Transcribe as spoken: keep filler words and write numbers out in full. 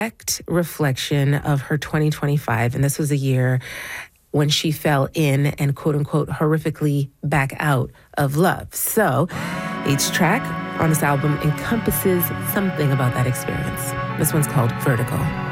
direct reflection of her twenty twenty-five, and this was a year when she fell in and quote unquote horrifically back out of love. So each track on this album encompasses something about that experience. This one's called Vertical.